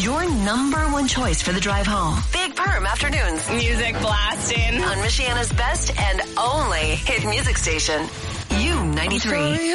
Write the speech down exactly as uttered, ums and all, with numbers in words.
Your number one choice for the drive home. Big Perm Afternoons. Music blasting. On Michiana's best and only hit music station. U ninety-three.